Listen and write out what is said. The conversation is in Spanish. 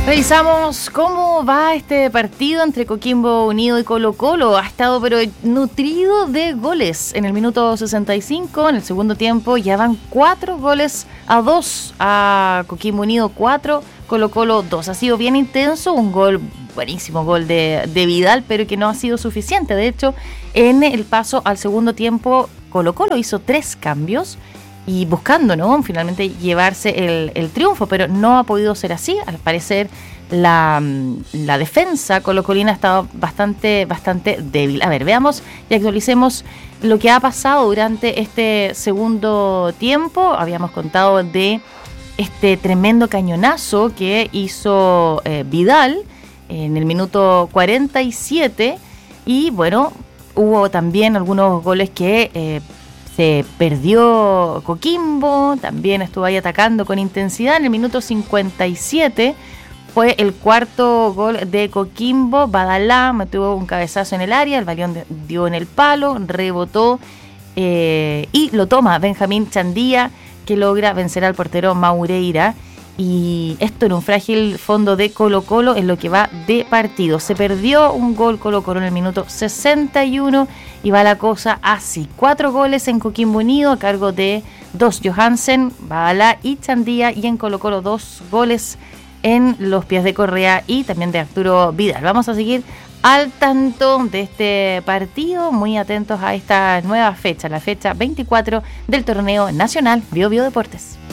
Revisamos cómo va este partido entre Coquimbo Unido y Colo-Colo. Ha estado pero nutrido de goles. En el minuto 65, en el segundo tiempo, ya van 4-2 a Coquimbo Unido, 4, Colo-Colo 2. Ha sido bien intenso, un gol, buenísimo gol de Vidal, pero que no ha sido suficiente. De hecho, en el paso al segundo tiempo, Colo-Colo hizo 3 cambios y buscando, ¿no?, finalmente llevarse el triunfo, pero no ha podido ser así. Al parecer la defensa colocolina ha estado bastante débil. A ver, veamos y actualicemos lo que ha pasado durante este segundo tiempo. Habíamos contado de este tremendo cañonazo que hizo Vidal en el minuto 47 y bueno, hubo también algunos goles que se perdió Coquimbo, también estuvo ahí atacando con intensidad. En el minuto 57 fue el cuarto gol de Coquimbo. Badalá metió un cabezazo en el área, el balón dio en el palo, rebotó y lo toma Benjamín Chandía, que logra vencer al portero Maureira. Y esto en un frágil fondo de Colo-Colo en lo que va de partido. Se perdió un gol Colo-Colo en el minuto 61 y va la cosa así. 4 goles en Coquimbo Unido a cargo de 2 Johansen, Badalá y Chandía, y en Colo-Colo 2 goles en los pies de Correa y también de Arturo Vidal. Vamos a seguir al tanto de este partido, muy atentos a esta nueva fecha, la fecha 24 del torneo nacional Bio Bio Deportes.